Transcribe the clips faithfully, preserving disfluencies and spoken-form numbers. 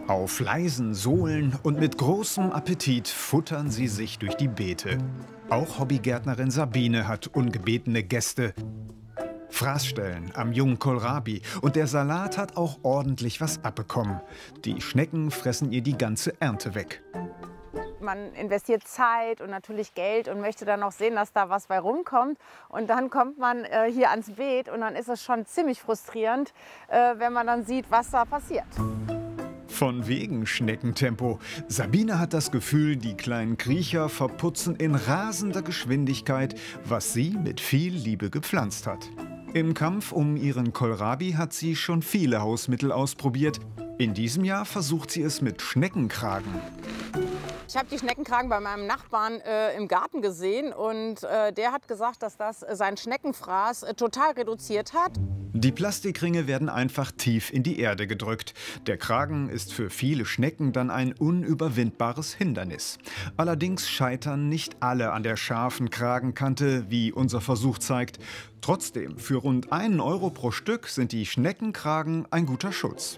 Auf leisen Sohlen und mit großem Appetit futtern sie sich durch die Beete. Auch Hobbygärtnerin Sabine hat ungebetene Gäste. Fraßstellen am jungen Kohlrabi und der Salat hat auch ordentlich was abbekommen. Die Schnecken fressen ihr die ganze Ernte weg. Man investiert Zeit und natürlich Geld und möchte dann auch sehen, dass da was bei rumkommt. Und dann kommt man äh, hier ans Beet und dann ist es schon ziemlich frustrierend, äh, wenn man dann sieht, was da passiert. Von wegen Schneckentempo. Sabine hat das Gefühl, die kleinen Kriecher verputzen in rasender Geschwindigkeit, was sie mit viel Liebe gepflanzt hat. Im Kampf um ihren Kohlrabi hat sie schon viele Hausmittel ausprobiert. In diesem Jahr versucht sie es mit Schneckenkragen. Ich habe die Schneckenkragen bei meinem Nachbarn äh, im Garten gesehen und äh, der hat gesagt, dass das äh, sein Schneckenfraß äh, total reduziert hat. Die Plastikringe werden einfach tief in die Erde gedrückt. Der Kragen ist für viele Schnecken dann ein unüberwindbares Hindernis. Allerdings scheitern nicht alle an der scharfen Kragenkante, wie unser Versuch zeigt. Trotzdem, für rund einen Euro pro Stück sind die Schneckenkragen ein guter Schutz.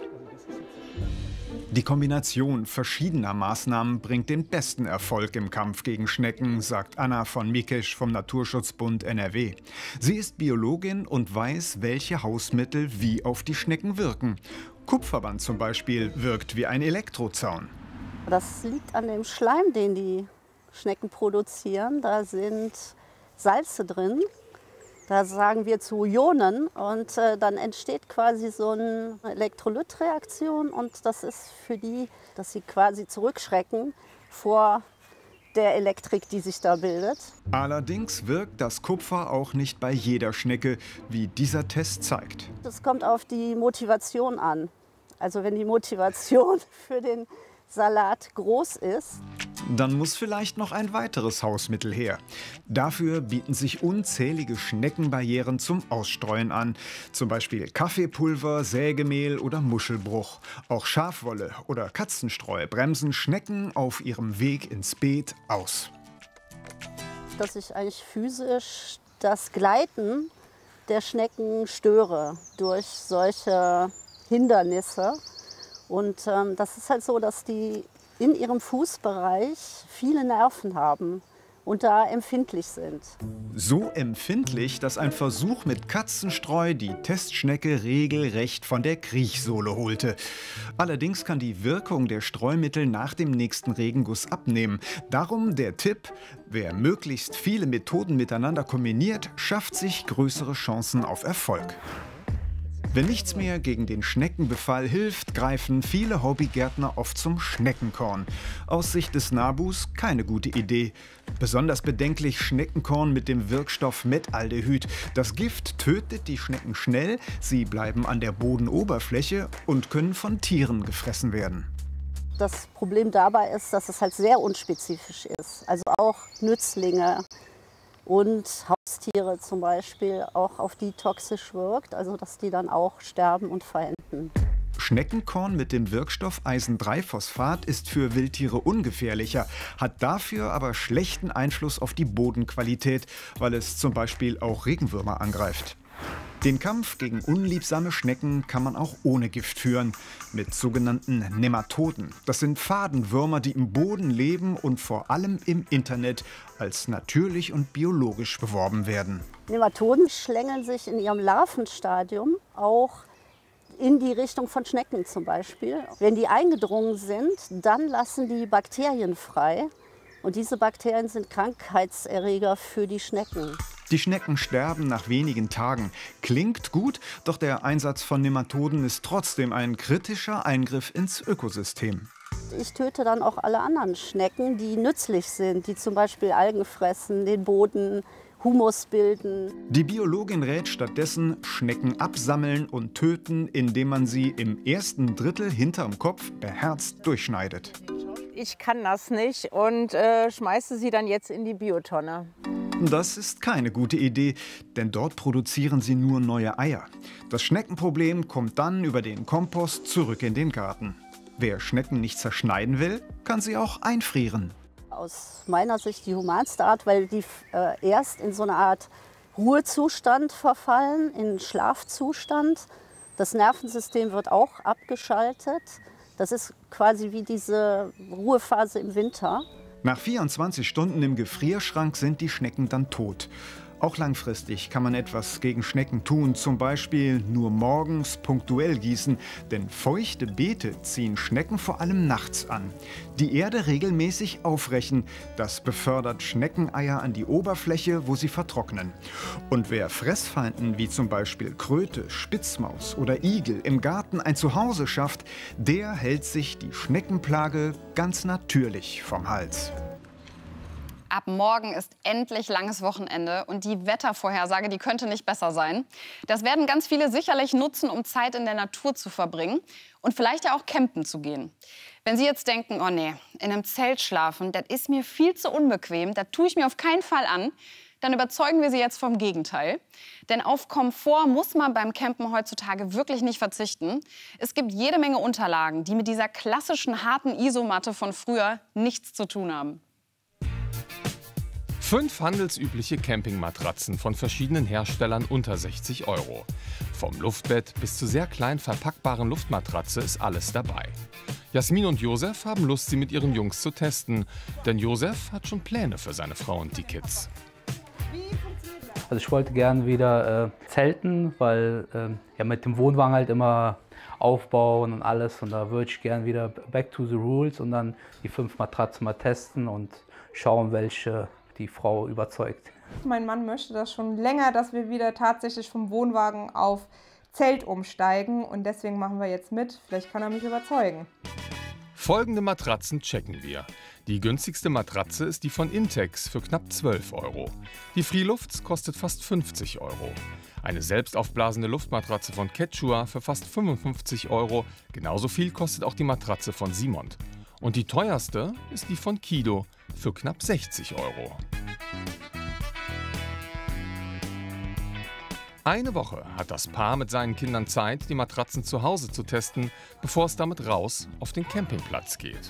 Die Kombination verschiedener Maßnahmen bringt den besten Erfolg im Kampf gegen Schnecken, sagt Anna von Mikesch vom Naturschutzbund N R W. Sie ist Biologin und weiß, welche Hausmittel wie auf die Schnecken wirken. Kupferband zum Beispiel wirkt wie ein Elektrozaun. Das liegt an dem Schleim, den die Schnecken produzieren. Da sind Salze drin. Da sagen wir zu Ionen und äh, dann entsteht quasi so eine Elektrolytreaktion und das ist für die, dass sie quasi zurückschrecken vor der Elektrik, die sich da bildet. Allerdings wirkt das Kupfer auch nicht bei jeder Schnecke, wie dieser Test zeigt. Das kommt auf die Motivation an. Also wenn die Motivation für den Salat groß ist, dann muss vielleicht noch ein weiteres Hausmittel her. Dafür bieten sich unzählige Schneckenbarrieren zum Ausstreuen an. Zum Beispiel Kaffeepulver, Sägemehl oder Muschelbruch. Auch Schafwolle oder Katzenstreu bremsen Schnecken auf ihrem Weg ins Beet aus. Dass ich eigentlich physisch das Gleiten der Schnecken störe durch solche Hindernisse. Und ähm, das ist halt so, dass die in ihrem Fußbereich viele Nerven haben und da empfindlich sind. So empfindlich, dass ein Versuch mit Katzenstreu die Testschnecke regelrecht von der Kriechsohle holte. Allerdings kann die Wirkung der Streumittel nach dem nächsten Regenguss abnehmen. Darum der Tipp: Wer möglichst viele Methoden miteinander kombiniert, schafft sich größere Chancen auf Erfolg. Wenn nichts mehr gegen den Schneckenbefall hilft, greifen viele Hobbygärtner oft zum Schneckenkorn. Aus Sicht des Nabus keine gute Idee. Besonders bedenklich Schneckenkorn mit dem Wirkstoff Metaldehyd. Das Gift tötet die Schnecken schnell, sie bleiben an der Bodenoberfläche und können von Tieren gefressen werden. Das Problem dabei ist, dass es halt sehr unspezifisch ist. Also auch Nützlinge und Haustiere zum Beispiel, auch auf die toxisch wirkt, also dass die dann auch sterben und verenden. Schneckenkorn mit dem Wirkstoff Eisen drei Phosphat ist für Wildtiere ungefährlicher, hat dafür aber schlechten Einfluss auf die Bodenqualität, weil es zum Beispiel auch Regenwürmer angreift. Den Kampf gegen unliebsame Schnecken kann man auch ohne Gift führen, mit sogenannten Nematoden. Das sind Fadenwürmer, die im Boden leben und vor allem im Internet als natürlich und biologisch beworben werden. Nematoden schlängeln sich in ihrem Larvenstadium auch in die Richtung von Schnecken zum Beispiel. Wenn die eingedrungen sind, dann lassen die Bakterien frei. Und diese Bakterien sind Krankheitserreger für die Schnecken. Die Schnecken sterben nach wenigen Tagen. Klingt gut, doch der Einsatz von Nematoden ist trotzdem ein kritischer Eingriff ins Ökosystem. Ich töte dann auch alle anderen Schnecken, die nützlich sind, die zum Beispiel Algen fressen, den Boden, Humus bilden. Die Biologin rät stattdessen, Schnecken absammeln und töten, indem man sie im ersten Drittel hinterm Kopf beherzt durchschneidet. Ich kann das nicht und äh, schmeiße sie dann jetzt in die Biotonne. Das ist keine gute Idee, denn dort produzieren sie nur neue Eier. Das Schneckenproblem kommt dann über den Kompost zurück in den Garten. Wer Schnecken nicht zerschneiden will, kann sie auch einfrieren. Aus meiner Sicht die humanste Art, weil die äh, erst in so eine Art Ruhezustand verfallen, in Schlafzustand. Das Nervensystem wird auch abgeschaltet. Das ist quasi wie diese Ruhephase im Winter. Nach vierundzwanzig Stunden im Gefrierschrank sind die Schnecken dann tot. Auch langfristig kann man etwas gegen Schnecken tun, zum Beispiel nur morgens punktuell gießen, denn feuchte Beete ziehen Schnecken vor allem nachts an. Die Erde regelmäßig aufrechen, das befördert Schneckeneier an die Oberfläche, wo sie vertrocknen. Und wer Fressfeinden wie zum Beispiel Kröte, Spitzmaus oder Igel im Garten ein Zuhause schafft, der hält sich die Schneckenplage ganz natürlich vom Hals. Ab morgen ist endlich langes Wochenende und die Wettervorhersage, die könnte nicht besser sein. Das werden ganz viele sicherlich nutzen, um Zeit in der Natur zu verbringen und vielleicht ja auch campen zu gehen. Wenn Sie jetzt denken, oh nee, in einem Zelt schlafen, das ist mir viel zu unbequem, das tue ich mir auf keinen Fall an, dann überzeugen wir Sie jetzt vom Gegenteil. Denn auf Komfort muss man beim Campen heutzutage wirklich nicht verzichten. Es gibt jede Menge Unterlagen, die mit dieser klassischen harten Isomatte von früher nichts zu tun haben. Fünf handelsübliche Campingmatratzen von verschiedenen Herstellern unter sechzig Euro. Vom Luftbett bis zur sehr klein verpackbaren Luftmatratze ist alles dabei. Jasmin und Josef haben Lust, sie mit ihren Jungs zu testen. Denn Josef hat schon Pläne für seine Frau und die Kids. Also ich wollte gern wieder äh, zelten, weil äh, ja mit dem Wohnwagen halt immer aufbauen und alles. Und da würde ich gern wieder back to the rules und dann die fünf Matratzen mal testen und schauen, welche die Frau überzeugt. Mein Mann möchte das schon länger, dass wir wieder tatsächlich vom Wohnwagen auf Zelt umsteigen. Und deswegen machen wir jetzt mit. Vielleicht kann er mich überzeugen. Folgende Matratzen checken wir. Die günstigste Matratze ist die von Intex für knapp zwölf Euro. Die Freelufts kostet fast fünfzig Euro. Eine selbstaufblasende Luftmatratze von Quechua für fast fünfundfünfzig Euro. Genauso viel kostet auch die Matratze von Simont. Und die teuerste ist die von Kido für knapp sechzig Euro. Eine Woche hat das Paar mit seinen Kindern Zeit, die Matratzen zu Hause zu testen, bevor es damit raus auf den Campingplatz geht.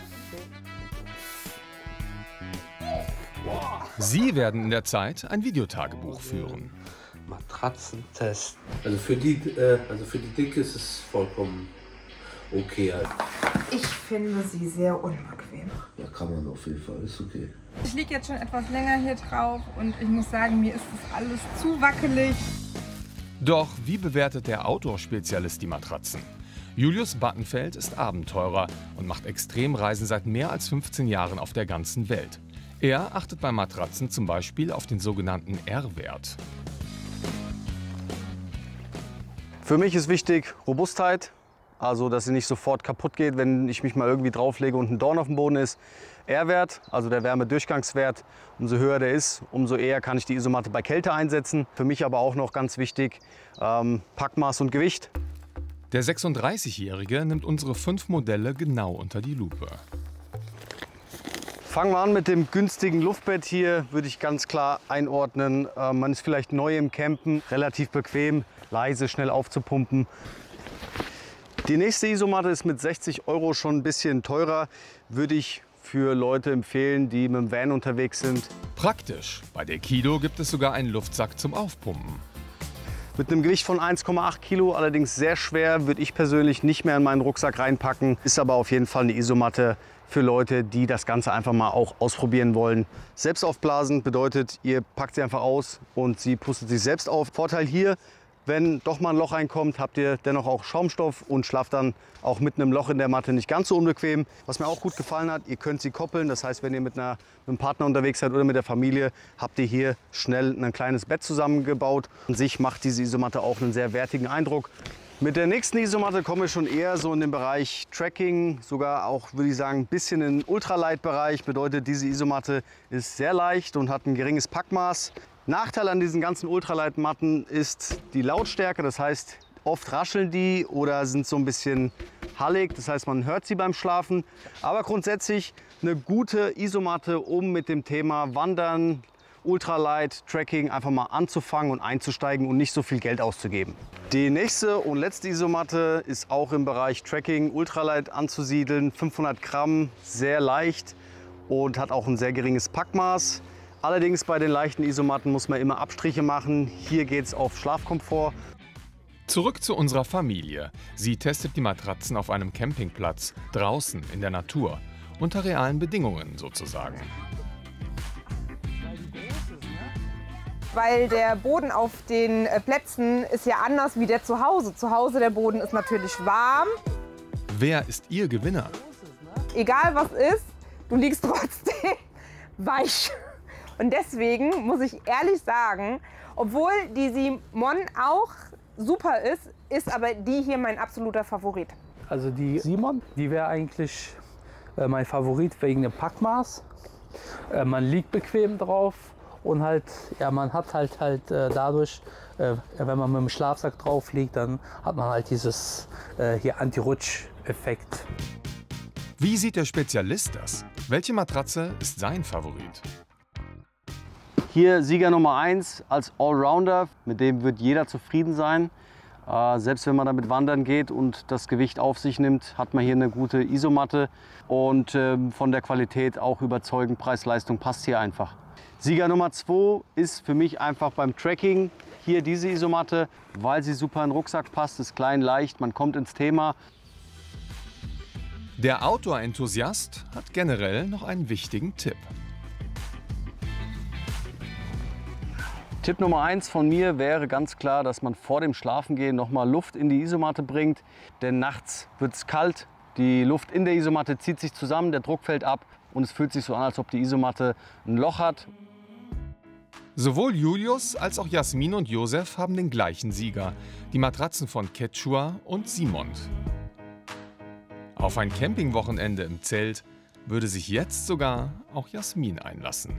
Sie werden in der Zeit ein Videotagebuch führen. Matratzentest. Also für die, äh, also für die Dicke ist es vollkommen okay. Ich finde sie sehr unbequem. Ja, kann man auf jeden Fall, ist okay. Ich liege jetzt schon etwas länger hier drauf und ich muss sagen, mir ist das alles zu wackelig. Doch wie bewertet der Outdoor-Spezialist die Matratzen? Julius Battenfeld ist Abenteurer und macht Extremreisen seit mehr als fünfzehn Jahren auf der ganzen Welt. Er achtet bei Matratzen zum Beispiel auf den sogenannten R-Wert. Für mich ist wichtig Robustheit, also dass sie nicht sofort kaputt geht, wenn ich mich mal irgendwie drauflege und ein Dorn auf dem Boden ist. R-Wert, also der Wärmedurchgangswert, umso höher der ist, umso eher kann ich die Isomatte bei Kälte einsetzen. Für mich aber auch noch ganz wichtig, ähm, Packmaß und Gewicht. Der sechsunddreißigjährige nimmt unsere fünf Modelle genau unter die Lupe. Fangen wir an mit dem günstigen Luftbett hier, würde ich ganz klar einordnen. Äh, man ist vielleicht neu im Campen, relativ bequem, leise, schnell aufzupumpen. Die nächste Isomatte ist mit sechzig Euro schon ein bisschen teurer, würde ich für Leute empfehlen, die mit dem Van unterwegs sind. Praktisch. Bei der Kido gibt es sogar einen Luftsack zum Aufpumpen. Mit einem Gewicht von eins Komma acht Kilo, allerdings sehr schwer, würde ich persönlich nicht mehr in meinen Rucksack reinpacken. Ist aber auf jeden Fall eine Isomatte für Leute, die das Ganze einfach mal auch ausprobieren wollen. Selbst aufblasen bedeutet, ihr packt sie einfach aus und sie pustet sich selbst auf. Vorteil hier, wenn doch mal ein Loch reinkommt, habt ihr dennoch auch Schaumstoff und schlaft dann auch mit einem Loch in der Matte nicht ganz so unbequem. Was mir auch gut gefallen hat, ihr könnt sie koppeln. Das heißt, wenn ihr mit, einer, mit einem Partner unterwegs seid oder mit der Familie, habt ihr hier schnell ein kleines Bett zusammengebaut. An sich macht diese Isomatte auch einen sehr wertigen Eindruck. Mit der nächsten Isomatte kommen wir schon eher so in den Bereich Trekking, sogar auch, würde ich sagen, ein bisschen in den Ultralight-Bereich. Bedeutet, diese Isomatte ist sehr leicht und hat ein geringes Packmaß. Nachteil an diesen ganzen Ultralight-Matten ist die Lautstärke. Das heißt, oft rascheln die oder sind so ein bisschen hallig. Das heißt, man hört sie beim Schlafen. Aber grundsätzlich eine gute Isomatte, um mit dem Thema Wandern, Ultralight, Trekking einfach mal anzufangen und einzusteigen und nicht so viel Geld auszugeben. Die nächste und letzte Isomatte ist auch im Bereich Trekking, Ultralight anzusiedeln. fünfhundert Gramm, sehr leicht und hat auch ein sehr geringes Packmaß. Allerdings bei den leichten Isomatten muss man immer Abstriche machen. Hier geht es auf Schlafkomfort. Zurück zu unserer Familie. Sie testet die Matratzen auf einem Campingplatz, draußen in der Natur, unter realen Bedingungen sozusagen. Weil der Boden auf den Plätzen ist ja anders wie der zu Hause. Zu Hause der Boden ist natürlich warm. Wer ist Ihr Gewinner? Egal was ist, du liegst trotzdem weich. Und deswegen muss ich ehrlich sagen, obwohl die Simon auch super ist, ist aber die hier mein absoluter Favorit. Also die Simon, die wäre eigentlich äh, mein Favorit wegen dem Packmaß. Äh, man liegt bequem drauf. Und halt, ja, man hat halt halt äh, dadurch, äh, wenn man mit dem Schlafsack drauf liegt, dann hat man halt dieses äh, hier Anti-Rutsch-Effekt. Wie sieht der Spezialist das? Welche Matratze ist sein Favorit? Hier Sieger Nummer eins als Allrounder, mit dem wird jeder zufrieden sein. Äh, selbst wenn man damit wandern geht und das Gewicht auf sich nimmt, hat man hier eine gute Isomatte und äh, von der Qualität auch überzeugend. Preis-Leistung passt hier einfach. Sieger Nummer zwei ist für mich einfach beim Trekking hier diese Isomatte, weil sie super in den Rucksack passt, ist klein, leicht, man kommt ins Thema. Der Outdoor-Enthusiast hat generell noch einen wichtigen Tipp. Tipp Nummer eins von mir wäre ganz klar, dass man vor dem Schlafengehen noch mal Luft in die Isomatte bringt, denn nachts wird es kalt, die Luft in der Isomatte zieht sich zusammen, der Druck fällt ab und es fühlt sich so an, als ob die Isomatte ein Loch hat. Sowohl Julius als auch Jasmin und Josef haben den gleichen Sieger, die Matratzen von Quechua und Simont. Auf ein Campingwochenende im Zelt würde sich jetzt sogar auch Jasmin einlassen.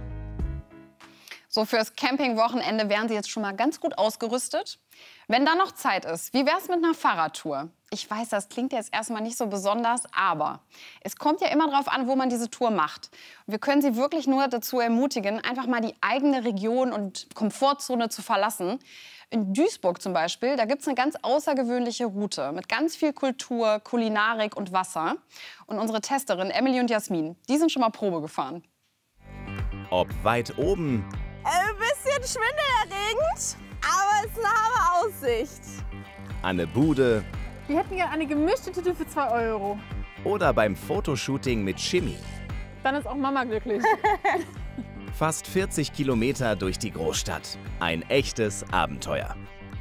So, fürs Campingwochenende wären Sie jetzt schon mal ganz gut ausgerüstet. Wenn da noch Zeit ist, wie wär's mit einer Fahrradtour? Ich weiß, das klingt jetzt erstmal nicht so besonders, aber es kommt ja immer darauf an, wo man diese Tour macht. Und wir können Sie wirklich nur dazu ermutigen, einfach mal die eigene Region und Komfortzone zu verlassen. In Duisburg zum Beispiel, da gibt es eine ganz außergewöhnliche Route mit ganz viel Kultur, Kulinarik und Wasser. Und unsere Testerin Emily und Jasmin, die sind schon mal Probe gefahren. Ob weit oben, Ein bisschen schwindelerregend, aber es ist eine Hammer Aussicht. Anne Bude Wir hätten gerne eine gemischte Tüte für zwei Euro. oder beim Fotoshooting mit Shimmy. Dann ist auch Mama glücklich. Fast vierzig Kilometer durch die Großstadt. Ein echtes Abenteuer.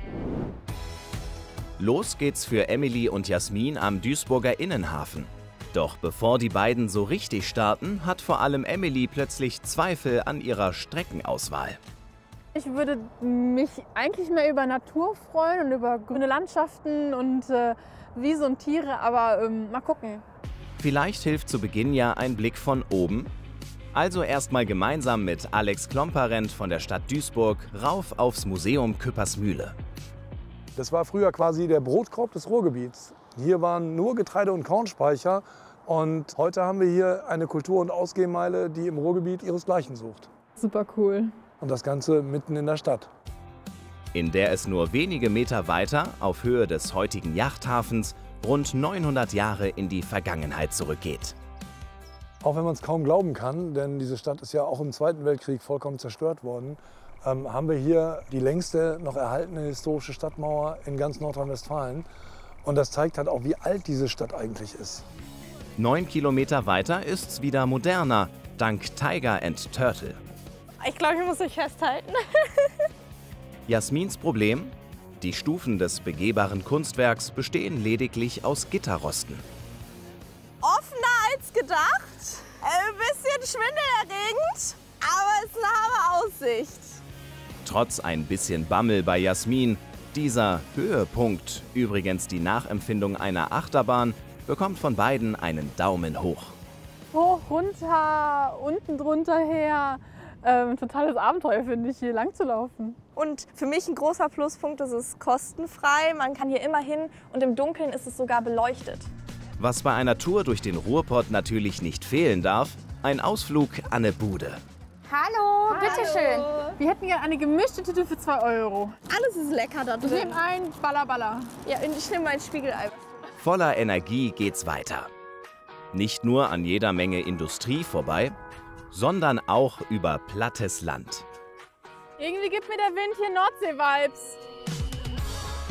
Los geht's für Emily und Jasmin am Duisburger Innenhafen. Doch bevor die beiden so richtig starten, hat vor allem Emily plötzlich Zweifel an ihrer Streckenauswahl. Ich würde mich eigentlich mehr über Natur freuen und über grüne Landschaften und äh, Wiese und Tiere, aber ähm, mal gucken. Vielleicht hilft zu Beginn ja ein Blick von oben. Also erstmal gemeinsam mit Alex Klomparent von der Stadt Duisburg rauf aufs Museum Küppersmühle. Das war früher quasi der Brotkorb des Ruhrgebiets. Hier waren nur Getreide- und Kornspeicher und heute haben wir hier eine Kultur- und Ausgehmeile, die im Ruhrgebiet ihresgleichen sucht. Super cool. Und das Ganze mitten in der Stadt. In der es nur wenige Meter weiter, auf Höhe des heutigen Yachthafens, rund neunhundert Jahre in die Vergangenheit zurückgeht. Auch wenn man es kaum glauben kann, denn diese Stadt ist ja auch im Zweiten Weltkrieg vollkommen zerstört worden, ähm, haben wir hier die längste noch erhaltene historische Stadtmauer in ganz Nordrhein-Westfalen. Und das zeigt halt auch, wie alt diese Stadt eigentlich ist. Neun Kilometer weiter ist's wieder moderner, dank Tiger and Turtle. Ich glaube, ich muss mich festhalten. Jasmins Problem? Die Stufen des begehbaren Kunstwerks bestehen lediglich aus Gitterrosten. Offener als gedacht. Ein bisschen schwindelerregend, aber es ist eine Hammer Aussicht. Trotz ein bisschen Bammel bei Jasmin, dieser Höhepunkt, übrigens die Nachempfindung einer Achterbahn, bekommt von beiden einen Daumen hoch. Hoch, runter, unten drunter her. Ähm, totales Abenteuer, finde ich, hier lang zu laufen. Und für mich ein großer Pluspunkt, es ist kostenfrei. Man kann hier immer hin und im Dunkeln ist es sogar beleuchtet. Was bei einer Tour durch den Ruhrpott natürlich nicht fehlen darf, ein Ausflug an eine Bude. Hallo, Hallo. bitteschön. Wir hätten gerne eine gemischte Tüte für zwei Euro. Alles ist lecker da Ich drin. nehme ein Baller Baller. Ja, und ich nehme mein Spiegelei. Voller Energie geht's weiter. Nicht nur an jeder Menge Industrie vorbei, sondern auch über plattes Land. Irgendwie gibt mir der Wind hier Nordsee-Vibes.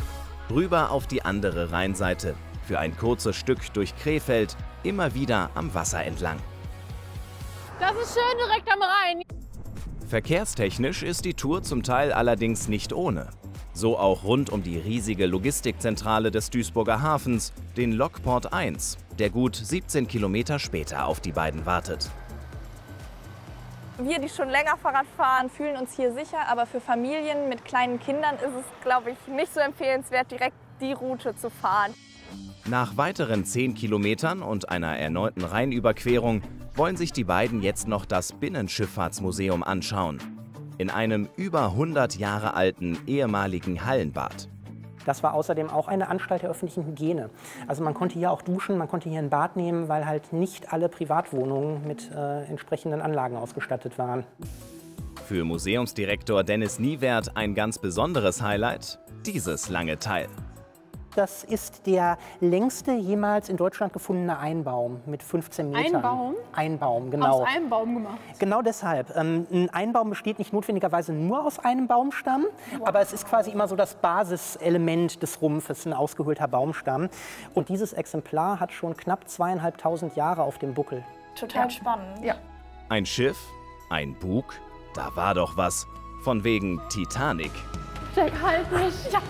Rüber auf die andere Rheinseite. Für ein kurzes Stück durch Krefeld, immer wieder am Wasser entlang. Das ist schön direkt am Rhein. Verkehrstechnisch ist die Tour zum Teil allerdings nicht ohne. So auch rund um die riesige Logistikzentrale des Duisburger Hafens, den Lokport eins, der gut siebzehn Kilometer später auf die beiden wartet. Wir, die schon länger Fahrrad fahren, fühlen uns hier sicher, aber für Familien mit kleinen Kindern ist es, glaube ich, nicht so empfehlenswert, direkt die Route zu fahren. Nach weiteren zehn Kilometern und einer erneuten Rheinüberquerung wollen sich die beiden jetzt noch das Binnenschifffahrtsmuseum anschauen. In einem über hundert Jahre alten ehemaligen Hallenbad. Das war außerdem auch eine Anstalt der öffentlichen Hygiene. Also man konnte hier auch duschen, man konnte hier ein Bad nehmen, weil halt nicht alle Privatwohnungen mit äh, entsprechenden Anlagen ausgestattet waren. Für Museumsdirektor Dennis Niewert ein ganz besonderes Highlight, dieses lange Teil. Das ist der längste jemals in Deutschland gefundene Einbaum mit fünfzehn Metern. Ein Baum? Ein Baum, genau. Aus einem Baum gemacht? Genau deshalb. Ähm, ein Einbaum besteht nicht notwendigerweise nur aus einem Baumstamm, wow. aber es ist quasi immer so das Basiselement des Rumpfes, ein ausgehöhlter Baumstamm. Und dieses Exemplar hat schon knapp zweieinhalbtausend Jahre auf dem Buckel. Total ja. spannend. Ja. Ein Schiff, ein Bug, da war doch was. Von wegen Titanic. Jack, halt mich! Ja.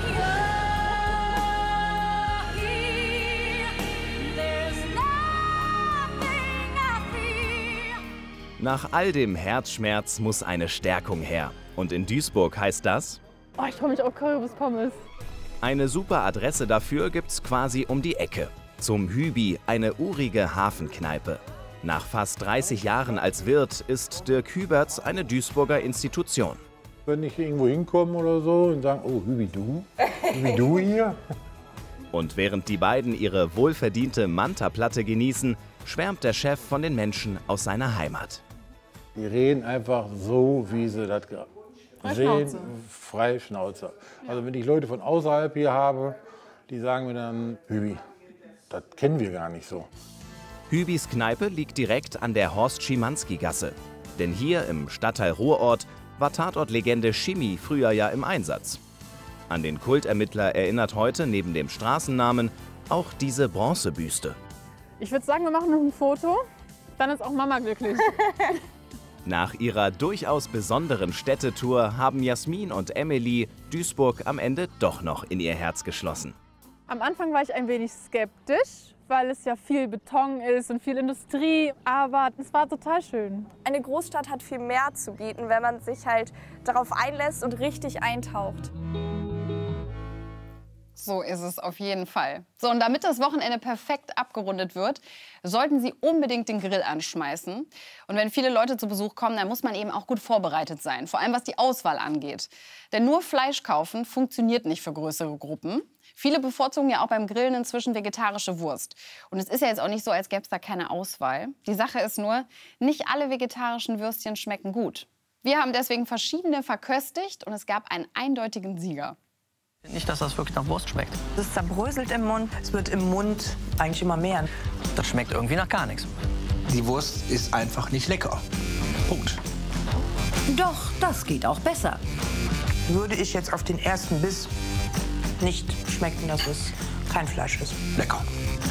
Nach all dem Herzschmerz muss eine Stärkung her. Und in Duisburg heißt das? Oh, ich freue mich auf Currywurst Pommes. Eine super Adresse dafür gibt's quasi um die Ecke. Zum Hübi, eine urige Hafenkneipe. Nach fast dreißig Jahren als Wirt ist Dirk Hüberts eine Duisburger Institution. Wenn ich irgendwo hinkomme oder so und sagen, oh, Hübi, du? Hübi, du hier? Und während die beiden ihre wohlverdiente Manta-Platte genießen, schwärmt der Chef von den Menschen aus seiner Heimat. Die reden einfach so, wie sie das sehen, frei Schnauze. Also wenn ich Leute von außerhalb hier habe, die sagen mir dann, Hübi, das kennen wir gar nicht so. Hübis Kneipe liegt direkt an der Horst-Schimanski-Gasse. Denn hier im Stadtteil Ruhrort war Tatortlegende Schimi früher ja im Einsatz. An den Kultermittler erinnert heute neben dem Straßennamen auch diese Bronzebüste. Ich würde sagen, wir machen noch ein Foto, dann ist auch Mama glücklich. Nach ihrer durchaus besonderen Städtetour haben Jasmin und Emily Duisburg am Ende doch noch in ihr Herz geschlossen. Am Anfang war ich ein wenig skeptisch, weil es ja viel Beton ist und viel Industrie, aber es war total schön. Eine Großstadt hat viel mehr zu bieten, wenn man sich halt darauf einlässt und richtig eintaucht. So ist es auf jeden Fall. So, und damit das Wochenende perfekt abgerundet wird, sollten Sie unbedingt den Grill anschmeißen. Und wenn viele Leute zu Besuch kommen, dann muss man eben auch gut vorbereitet sein, vor allem was die Auswahl angeht. Denn nur Fleisch kaufen funktioniert nicht für größere Gruppen. Viele bevorzugen ja auch beim Grillen inzwischen vegetarische Wurst. Und es ist ja jetzt auch nicht so, als gäbe es da keine Auswahl. Die Sache ist nur, nicht alle vegetarischen Würstchen schmecken gut. Wir haben deswegen verschiedene verköstigt und es gab einen eindeutigen Sieger. Nicht, dass das wirklich nach Wurst schmeckt. Es zerbröselt im Mund, es wird im Mund eigentlich immer mehr. Das schmeckt irgendwie nach gar nichts. Die Wurst ist einfach nicht lecker. Punkt. Doch, das geht auch besser. Würde ich jetzt auf den ersten Biss nicht schmecken, dass es kein Fleisch ist. Lecker.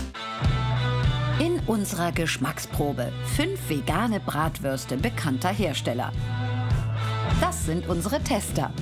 In unserer Geschmacksprobe fünf vegane Bratwürste bekannter Hersteller. Das sind unsere Tester.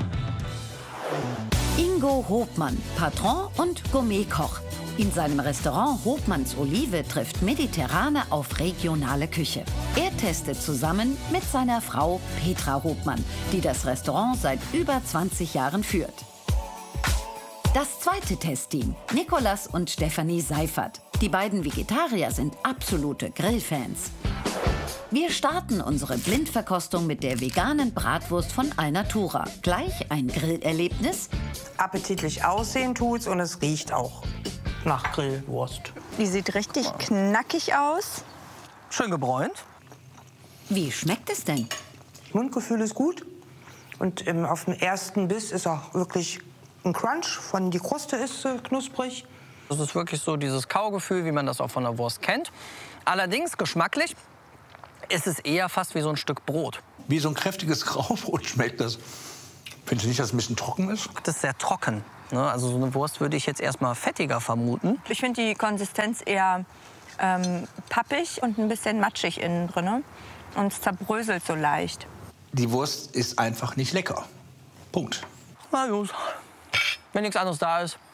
Ingo Hopmann, Patron und Gourmetkoch. In seinem Restaurant Hopmanns Olive trifft Mediterrane auf regionale Küche. Er testet zusammen mit seiner Frau Petra Hopmann, die das Restaurant seit über zwanzig Jahren führt. Das zweite Testteam, Nikolas und Stefanie Seifert. Die beiden Vegetarier sind absolute Grillfans. Wir starten unsere Blindverkostung mit der veganen Bratwurst von Alnatura. Gleich ein Grillerlebnis. Appetitlich aussehen tut's und es riecht auch nach Grillwurst. Die sieht richtig ja. knackig aus. Schön gebräunt. Wie schmeckt es denn? Mundgefühl ist gut. Und ähm, auf dem ersten Biss ist auch wirklich ein Crunch. Von die Kruste ist äh, knusprig. Das ist wirklich so dieses Kaugefühl, wie man das auch von der Wurst kennt. Allerdings geschmacklich ist es eher fast wie so ein Stück Brot. Wie so ein kräftiges Graubrot schmeckt das. Findest du nicht, dass es ein bisschen trocken ist? Das ist sehr trocken. Ne? Also so eine Wurst würde ich jetzt erstmal fettiger vermuten. Ich finde die Konsistenz eher ähm, pappig und ein bisschen matschig innen drin. Und es zerbröselt so leicht. Die Wurst ist einfach nicht lecker. Punkt. Na gut, wenn nichts anderes da ist.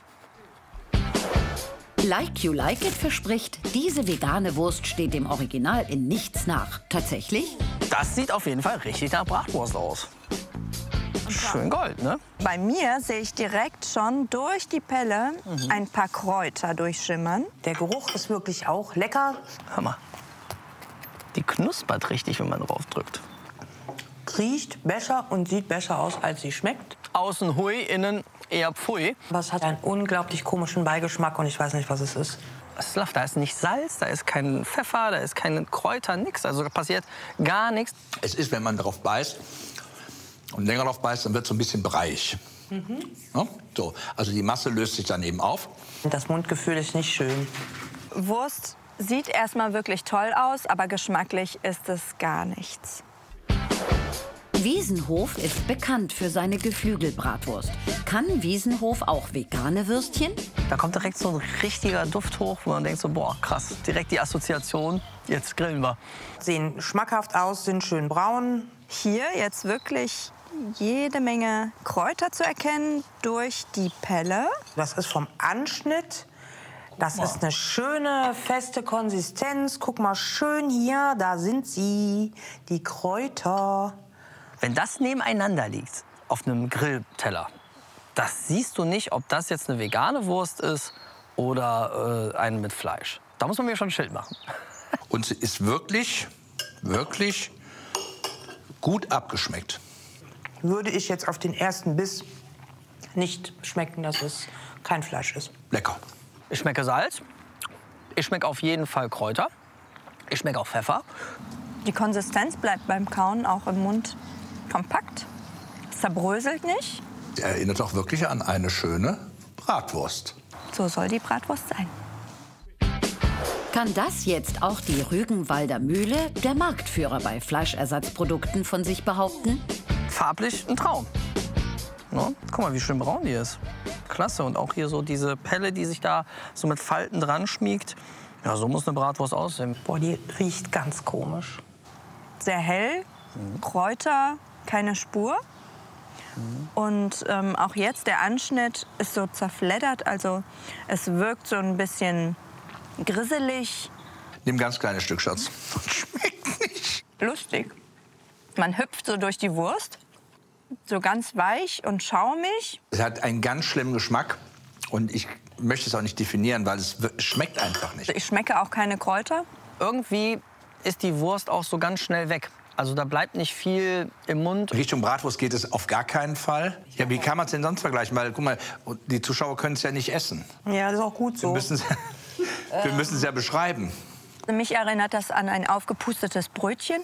Like You Like It verspricht, diese vegane Wurst steht dem Original in nichts nach. Tatsächlich? Das sieht auf jeden Fall richtig nach Bratwurst aus. Schön gold, ne? Bei mir sehe ich direkt schon durch die Pelle mhm. ein paar Kräuter durchschimmern. Der Geruch ist wirklich auch lecker. Hör mal, die knuspert richtig, wenn man drauf drückt. Riecht besser und sieht besser aus, als sie schmeckt. Außen hui, innen eher pfui. Was hat einen unglaublich komischen Beigeschmack und ich weiß nicht, was es ist. Slav, da ist nicht Salz, da ist kein Pfeffer, da ist keine Kräuter, nichts. Also da passiert gar nichts. Es ist, wenn man drauf beißt und länger drauf beißt, dann wird es so ein bisschen breich. Mhm. Ja, so. Also die Masse löst sich dann eben auf. Das Mundgefühl ist nicht schön. Wurst sieht erstmal wirklich toll aus, aber geschmacklich ist es gar nichts. Wiesenhof ist bekannt für seine Geflügelbratwurst. Kann Wiesenhof auch vegane Würstchen? Da kommt direkt so ein richtiger Duft hoch, wo man denkt so, boah, krass, direkt die Assoziation, jetzt grillen wir. Sehen schmackhaft aus, sind schön braun. Hier jetzt wirklich jede Menge Kräuter zu erkennen durch die Pelle. Das ist vom Anschnitt. Das ist eine schöne, feste Konsistenz. Guck mal, schön hier, da sind sie, die Kräuter. Wenn das nebeneinander liegt, auf einem Grillteller, das siehst du nicht, ob das jetzt eine vegane Wurst ist oder äh, eine mit Fleisch. Da muss man mir schon ein Schild machen. Und sie ist wirklich, wirklich gut abgeschmeckt. Würde ich jetzt auf den ersten Biss nicht schmecken, dass es kein Fleisch ist. Lecker. Ich schmecke Salz, ich schmecke auf jeden Fall Kräuter, ich schmecke auch Pfeffer. Die Konsistenz bleibt beim Kauen auch im Mund kompakt, zerbröselt nicht. Erinnert auch wirklich an eine schöne Bratwurst. So soll die Bratwurst sein. Kann das jetzt auch die Rügenwalder Mühle, der Marktführer bei Fleischersatzprodukten, von sich behaupten? Farblich ein Traum. No? Guck mal, wie schön braun die ist. Klasse. Und auch hier so diese Pelle, die sich da so mit Falten dran schmiegt. Ja, so muss eine Bratwurst aussehen. Boah, die riecht ganz komisch. Sehr hell, mhm. Kräuter, keine Spur. Mhm. Und ähm, auch jetzt der Anschnitt ist so zerfleddert. Also es wirkt so ein bisschen grisselig. Nimm ein ganz kleines Stück, Schatz. Schmeckt nicht. Lustig. Man hüpft so durch die Wurst. So ganz weich und schaumig. Es hat einen ganz schlimmen Geschmack und ich möchte es auch nicht definieren, weil es schmeckt einfach nicht. Ich schmecke auch keine Kräuter. Irgendwie ist die Wurst auch so ganz schnell weg. Also da bleibt nicht viel im Mund. Richtung Bratwurst geht es auf gar keinen Fall. Ja, wie kann man es denn sonst vergleichen? Weil, guck mal, die Zuschauer können es ja nicht essen. Ja, das ist auch gut so. Wir müssen es wir müssen es ja beschreiben. Mich erinnert das an ein aufgepustetes Brötchen.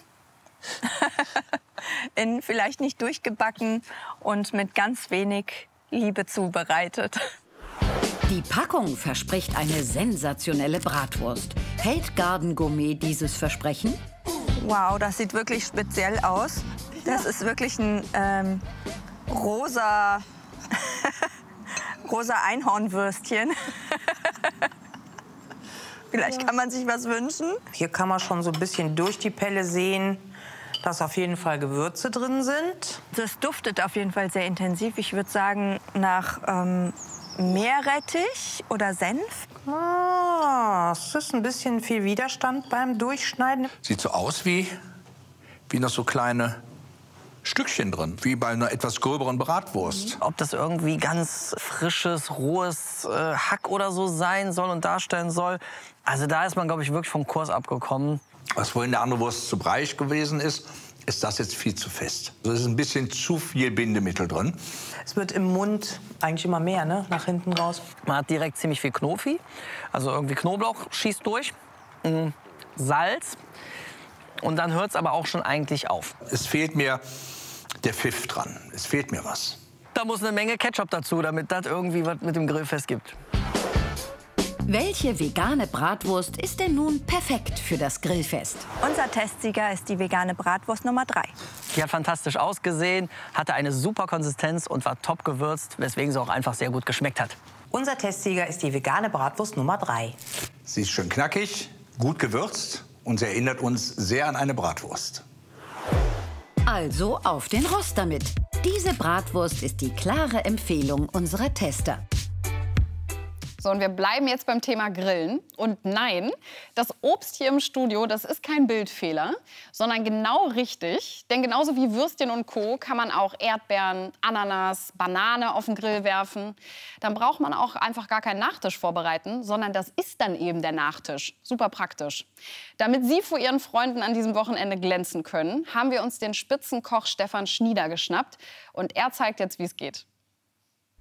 In vielleicht nicht durchgebacken und mit ganz wenig Liebe zubereitet. Die Packung verspricht eine sensationelle Bratwurst. Hält Garden Gourmet dieses Versprechen? Wow, das sieht wirklich speziell aus. Das ist wirklich ein ähm, rosa, rosa Einhornwürstchen. Vielleicht kann man sich was wünschen. Hier kann man schon so ein bisschen durch die Pelle sehen, dass auf jeden Fall Gewürze drin sind. Das duftet auf jeden Fall sehr intensiv. Ich würde sagen, nach ähm, Meerrettich oder Senf. Ah, es ist ein bisschen viel Widerstand beim Durchschneiden. Sieht so aus wie, wie noch so kleine Stückchen drin, wie bei einer etwas gröberen Bratwurst. Ob das irgendwie ganz frisches, rohes äh, Hack oder so sein soll und darstellen soll. Also da ist man, glaube ich, wirklich vom Kurs abgekommen. Was vorhin der andere Wurst zu breich gewesen ist, ist das jetzt viel zu fest. Also es ist ein bisschen zu viel Bindemittel drin. Es wird im Mund eigentlich immer mehr, ne? Nach hinten raus. Man hat direkt ziemlich viel Knofi. Also irgendwie Knoblauch schießt durch. Mhm. Salz. Und dann hört es aber auch schon eigentlich auf. Es fehlt mir der Pfiff dran. Es fehlt mir was. Da muss eine Menge Ketchup dazu, damit das irgendwie was mit dem Grillfest gibt. Welche vegane Bratwurst ist denn nun perfekt für das Grillfest? Unser Testsieger ist die vegane Bratwurst Nummer drei. Die hat fantastisch ausgesehen, hatte eine super Konsistenz und war top gewürzt, weswegen sie auch einfach sehr gut geschmeckt hat. Unser Testsieger ist die vegane Bratwurst Nummer drei. Sie ist schön knackig, gut gewürzt und sie erinnert uns sehr an eine Bratwurst. Also auf den Rost damit. Diese Bratwurst ist die klare Empfehlung unserer Tester. So, und wir bleiben jetzt beim Thema Grillen. Und nein, das Obst hier im Studio, das ist kein Bildfehler, sondern genau richtig. Denn genauso wie Würstchen und Co. kann man auch Erdbeeren, Ananas, Banane auf den Grill werfen. Dann braucht man auch einfach gar keinen Nachtisch vorbereiten, sondern das ist dann eben der Nachtisch. Super praktisch. Damit Sie vor Ihren Freunden an diesem Wochenende glänzen können, haben wir uns den Spitzenkoch Stefan Schnieder geschnappt. Und er zeigt jetzt, wie es geht.